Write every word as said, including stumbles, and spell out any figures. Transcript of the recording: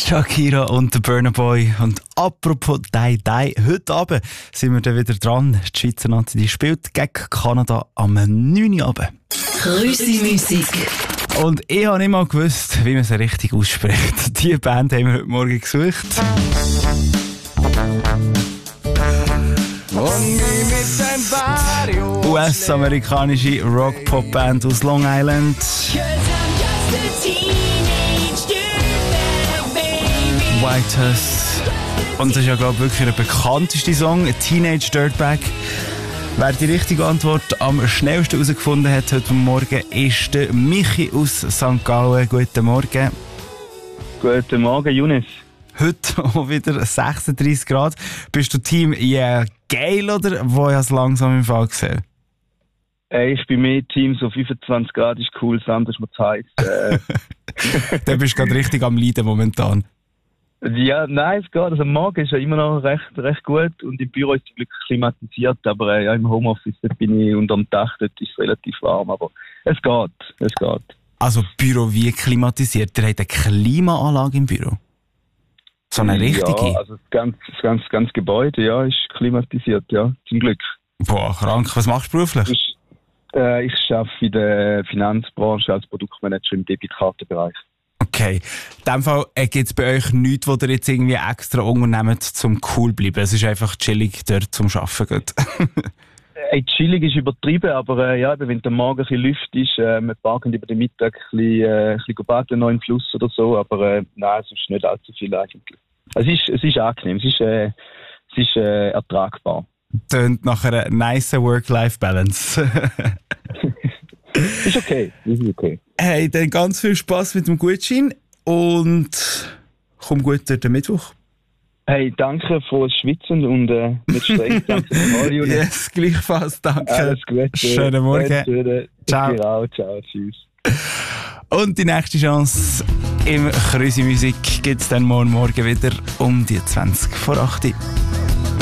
Shakira und der Burna Boy. Und apropos Dai Dai, heute Abend sind wir dann wieder dran. Die Schweizer Nazi die spielt gegen Kanada am neun Uhr Abend. Grüße Musik. Und ich habe nicht mal gewusst, wie man sie richtig ausspricht. Diese Band haben wir heute Morgen gesucht. U S-amerikanische Rock-Pop-Band aus Long Island. Whitehurst. Und das ist ja, glaube ich, wirklich der bekannteste Song, Teenage Dirtbag. Wer die richtige Antwort am schnellsten herausgefunden hat heute Morgen, ist der Michi aus Sankt Gallen. Guten Morgen. Guten Morgen, Younes. Heute auch wieder sechsunddreissig Grad. Bist du Team yeah, geil oder wo ich es langsam im Fall gesehen? Äh, ich bin mehr Team, so fünfundzwanzig Grad ist cool, Sand ist mir zu heiß. Äh. Dann bist du gerade richtig am Leiden momentan. Ja, nein, es geht. Also morgen ist ja immer noch recht, recht gut und im Büro ist es zum Glück klimatisiert, aber äh, ja, im Homeoffice dort bin ich und am Dach dort ist es relativ warm, aber es geht, es geht. Also Büro wie klimatisiert? Ihr habt eine Klimaanlage im Büro? So eine richtige? Ja, also das ganze, das ganze, das ganze Gebäude, ja, ist klimatisiert, ja, zum Glück. Boah, krank. Was machst du beruflich? Ich, äh, ich arbeite in der Finanzbranche als Produktmanager im Debitkartenbereich. Okay. In dem Fall äh, gibt es bei euch nichts, wo ihr jetzt irgendwie extra unternehmt, zum cool bleiben. Es ist einfach chillig dort zum Arbeiten. Hey, chillig ist übertrieben, aber äh, ja, wenn der Morgen ein bisschen Luft ist, äh, wir parken über den Mittag ein bisschen, äh, ein bisschen baden noch im Fluss oder so, aber äh, nein, es ist nicht allzu viel eigentlich. Es ist, es ist angenehm, es ist, äh, es ist äh, ertragbar. Tönt nach einer nice Work-Life-Balance. Ist okay, ist okay. Hey, dann ganz viel Spass mit dem Gutschein und komm gut durch den Mittwoch. Hey, danke fürs Schwitzen und äh, nicht streng. Danke für Julius. Yes, gleichfalls, danke. Alles Gute. Schönen Morgen. Schönen. Ciao. Ciao, ciao, tschüss. Und die nächste Chance im Krüsi Musik gibt es dann morgen Morgen wieder um die zwanzig vor acht Uhr.